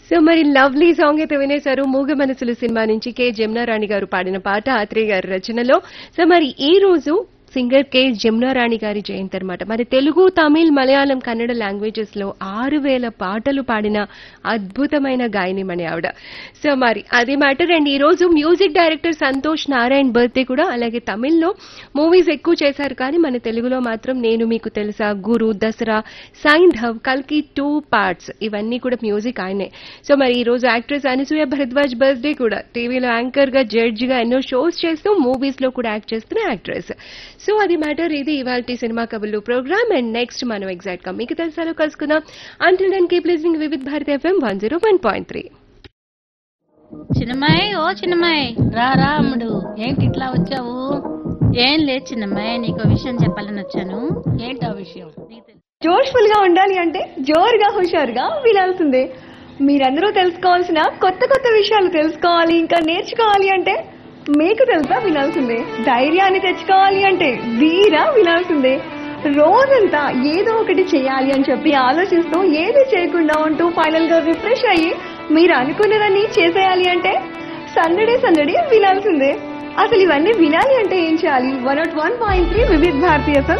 So మరి lovely song అయితే వినేశారు. మూగ మనసులు సినిమా నుంచి కె జమునారాణి గారు పాడిన పాట ఆత్రేయ గారి రచనలో. సో మరి ఈ రోజు సింగర్ కె జమునారాణి గారి జయంతి అనమాట. మరి తెలుగు, తమిళ్, మలయాళం, కన్నడ లాంగ్వేజెస్ లో 6,000 పాటలు పాడిన అద్భుతమైన గాయనిమణి ఆవిడ. సో మరి అది మ్యాటర్. అండ్ ఈ రోజు music director Santosh Narayan birthday కూడా. అలాగే తమిళ్లో మూవీస్ ఎక్కువ చేశారు, కానీ మన తెలుగులో మాత్రం నేను మీకు తెలుసా, గురు, దసరా, సైంధవ్, కల్కి 2 పార్ట్స్ ఇవన్నీ కూడా మ్యూజిక్ ఆయనే. సో మరి ఈ రోజు యాక్ట్రెస్ అనసూయ భరద్వాజ్ బర్త్డే కూడా. టీవీలో యాంకర్ గా, జడ్జ్ గా ఎన్నో షోస్ చేస్తూ మూవీస్ లో కూడా యాక్ట్ చేస్తున్న యాక్ట్రెస్. సో అది మ్యాటర్. ఇది ఇవాల్టి సినిమా కబుర్లు ప్రోగ్రామ్. అండ్ నెక్స్ట్ మనం ఎగ్జాక్ట్ గా మీకు తెలుసాలో కలుసుకుందాం. Until then keep listening Vividh Bharati FM 101.3. చిన్నమ్మాయి, ఓ చిన్నమ్మాయి, రా రా అమ్ముడు, ఏంటి ఇట్లా వచ్చావు? ఏం లేదు చిన్నమ్మాయి, నీకు విషయం చెప్పాలని వచ్చాను. ఏంటో విషయం? జోష్ఫుల్ గా ఉండాలి అంటే జోరుగా హుషారుగా వినాల్సిందే. మీరందరూ తెలుసుకోవాల్సిన కొత్త కొత్త విషయాలు తెలుసుకోవాలి, ఇంకా నేర్చుకోవాలి అంటే మీకు తెలుసా వినాల్సిందే. ధైర్యాన్ని తెచ్చుకోవాలి అంటే ధీరా వినాల్సిందే. రోజంతా ఏదో ఒకటి చేయాలి అని చెప్పి ఆలోచిస్తూ ఏది చేయకుండా ఉంటూ ఫైనల్ గా రిఫ్రెష్ అయ్యి మీరు అనుకున్నదాన్ని చేసేయాలి అంటే సందడి సందడి వినాల్సిందే. అసలు ఇవన్నీ వినాలి అంటే ఏం చేయాలి? 101.3 వివిధ భారతీయ